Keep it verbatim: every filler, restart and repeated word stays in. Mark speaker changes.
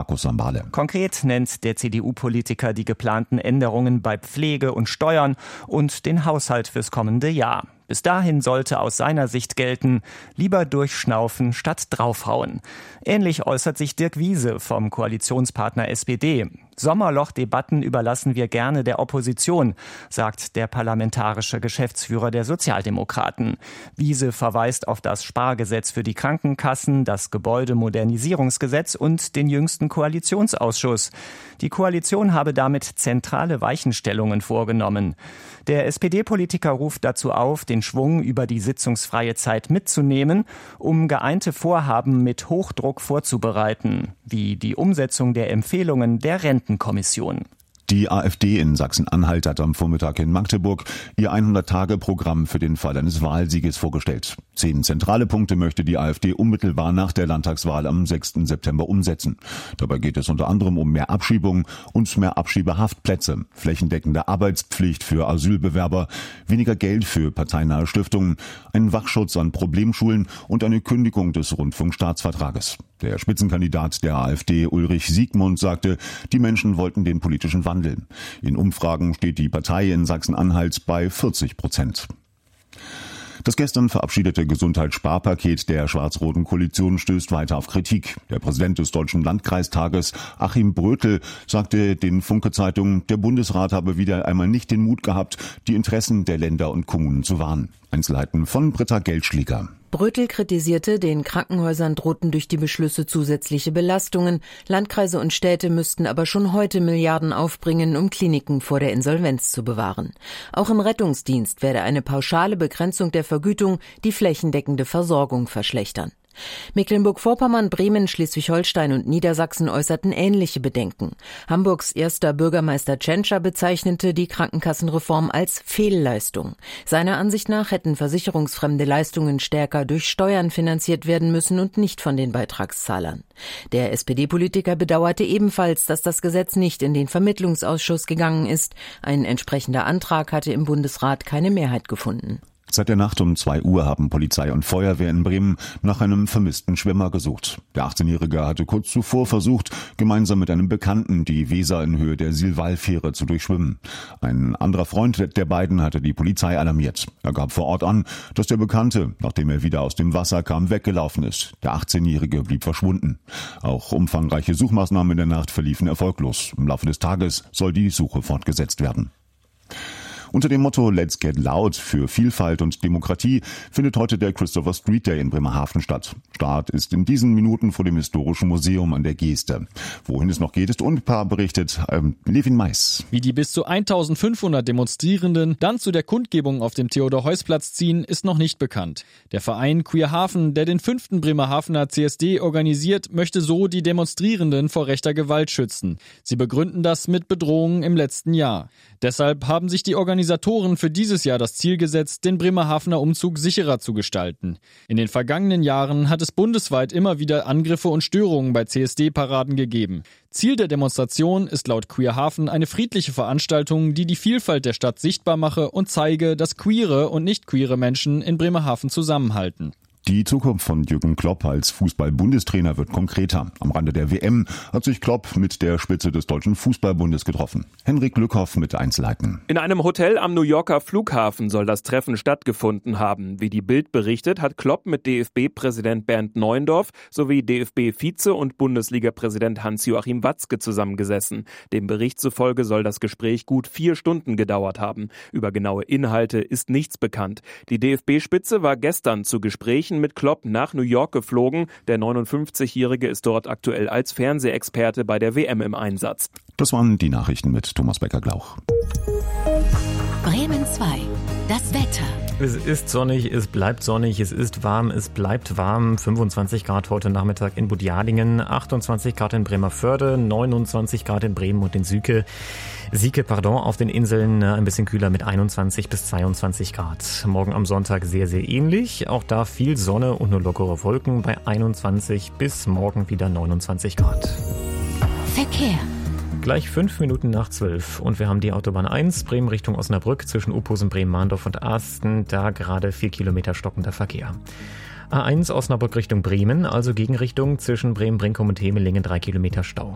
Speaker 1: Markus Sambale.
Speaker 2: Konkret nennt der C D U-Politiker die geplanten Änderungen bei Pflege und Steuern und den Haushalt fürs kommende Jahr. Bis dahin sollte aus seiner Sicht gelten, lieber durchschnaufen statt draufhauen. Ähnlich äußert sich Dirk Wiese vom Koalitionspartner S P D. Sommerloch-Debatten überlassen wir gerne der Opposition, sagt der parlamentarische Geschäftsführer der Sozialdemokraten. Wiese verweist auf das Spargesetz für die Krankenkassen, das Gebäudemodernisierungsgesetz und den jüngsten Koalitionsausschuss. Die Koalition habe damit zentrale Weichenstellungen vorgenommen. Der S P D-Politiker ruft dazu auf, den Schwung über die sitzungsfreie Zeit mitzunehmen, um geeinte Vorhaben mit Hochdruck vorzubereiten, wie die Umsetzung der Empfehlungen der Rentenkommission.
Speaker 1: Die AfD in Sachsen-Anhalt hat am Vormittag in Magdeburg ihr hundert-Tage-Programm für den Fall eines Wahlsieges vorgestellt. Zehn zentrale Punkte möchte die AfD unmittelbar nach der Landtagswahl am sechsten September umsetzen. Dabei geht es unter anderem um mehr Abschiebungen und mehr Abschiebehaftplätze, flächendeckende Arbeitspflicht für Asylbewerber, weniger Geld für parteinahe Stiftungen, einen Wachschutz an Problemschulen und eine Kündigung des Rundfunkstaatsvertrages. Der Spitzenkandidat der AfD, Ulrich Siegmund, sagte, die Menschen wollten den politischen Wandel. In Umfragen steht die Partei in Sachsen-Anhalt bei vierzig Prozent. Das gestern verabschiedete Gesundheitssparpaket der schwarz-roten Koalition stößt weiter auf Kritik. Der Präsident des Deutschen Landkreistages, Achim Brötel, sagte den Funke-Zeitungen, der Bundesrat habe wieder einmal nicht den Mut gehabt, die Interessen der Länder und Kommunen zu wahren. Einzelheiten von Britta Geldschläger.
Speaker 3: Brötel kritisierte, den Krankenhäusern drohten durch die Beschlüsse zusätzliche Belastungen. Landkreise und Städte müssten aber schon heute Milliarden aufbringen, um Kliniken vor der Insolvenz zu bewahren. Auch im Rettungsdienst werde eine pauschale Begrenzung der Vergütung die flächendeckende Versorgung verschlechtern. Mecklenburg-Vorpommern, Bremen, Schleswig-Holstein und Niedersachsen äußerten ähnliche Bedenken. Hamburgs erster Bürgermeister Tschentscher bezeichnete die Krankenkassenreform als Fehlleistung. Seiner Ansicht nach hätten versicherungsfremde Leistungen stärker durch Steuern finanziert werden müssen und nicht von den Beitragszahlern. Der S P D-Politiker bedauerte ebenfalls, dass das Gesetz nicht in den Vermittlungsausschuss gegangen ist. Ein entsprechender Antrag hatte im Bundesrat keine Mehrheit gefunden.
Speaker 1: Seit der Nacht um zwei Uhr haben Polizei und Feuerwehr in Bremen nach einem vermissten Schwimmer gesucht. Der achtzehnjährige hatte kurz zuvor versucht, gemeinsam mit einem Bekannten die Weser in Höhe der Silval-Fähre zu durchschwimmen. Ein anderer Freund der beiden hatte die Polizei alarmiert. Er gab vor Ort an, dass der Bekannte, nachdem er wieder aus dem Wasser kam, weggelaufen ist. Der achtzehnjährige blieb verschwunden. Auch umfangreiche Suchmaßnahmen in der Nacht verliefen erfolglos. Im Laufe des Tages soll die Suche fortgesetzt werden. Unter dem Motto Let's Get Loud für Vielfalt und Demokratie findet heute der Christopher Street Day in Bremerhaven statt. Start ist in diesen Minuten vor dem Historischen Museum an der Geste. Wohin es noch geht, ist unklar, berichtet ähm, Levin Mais.
Speaker 4: Wie die bis zu eintausendfünfhundert Demonstrierenden dann zu der Kundgebung auf dem Theodor-Heuss-Platz ziehen, ist noch nicht bekannt. Der Verein Queer Hafen, der den fünften Bremerhavener C S D organisiert, möchte so die Demonstrierenden vor rechter Gewalt schützen. Sie begründen das mit Bedrohungen im letzten Jahr. Deshalb haben sich die Organisatoren für dieses Jahr das Ziel gesetzt, den Bremerhavener Umzug sicherer zu gestalten. In den vergangenen Jahren hat es bundesweit immer wieder Angriffe und Störungen bei C S D-Paraden gegeben. Ziel der Demonstration ist laut Queer Hafen eine friedliche Veranstaltung, die die Vielfalt der Stadt sichtbar mache und zeige, dass queere und nicht queere Menschen in Bremerhaven zusammenhalten.
Speaker 1: Die Zukunft von Jürgen Klopp als Fußball-Bundestrainer wird konkreter. Am Rande der W M hat sich Klopp mit der Spitze des Deutschen Fußballbundes getroffen. Henrik Lückhoff mit Einzelheiten.
Speaker 5: In einem Hotel am New Yorker Flughafen soll das Treffen stattgefunden haben. Wie die Bild berichtet, hat Klopp mit D F B-Präsident Bernd Neuendorf sowie D F B-Vize und Bundesliga-Präsident Hans-Joachim Watzke zusammengesessen. Dem Bericht zufolge soll das Gespräch gut vier Stunden gedauert haben. Über genaue Inhalte ist nichts bekannt. Die D F B-Spitze war gestern zu Gesprächen mit Klopp nach New York geflogen. Der neunundfünfzigjährige ist dort aktuell als Fernsehexperte bei der W M im Einsatz.
Speaker 1: Das waren die Nachrichten mit Thomas Becker-Glauch.
Speaker 6: Bremen zwei. Das Wetter.
Speaker 7: Es ist sonnig, es bleibt sonnig, es ist warm, es bleibt warm. fünfundzwanzig Grad heute Nachmittag in Budjadingen, achtundzwanzig Grad in Bremerförde, neunundzwanzig Grad in Bremen und in Sieke. Sieke, pardon, auf den Inseln ein bisschen kühler mit einundzwanzig bis zweiundzwanzig Grad. Morgen am Sonntag sehr, sehr ähnlich. Auch da viel Sonne und nur lockere Wolken bei einundzwanzig bis morgen wieder neunundzwanzig Grad.
Speaker 6: Verkehr.
Speaker 7: Gleich fünf Minuten nach zwölf und wir haben die Autobahn eins, Bremen Richtung Osnabrück zwischen Uphusen, Bremen-Mahndorf und Asten, da gerade vier Kilometer stockender Verkehr. A eins Osnabrück Richtung Bremen, also Gegenrichtung zwischen Bremen-Brinkum und Hemelingen drei Kilometer Stau.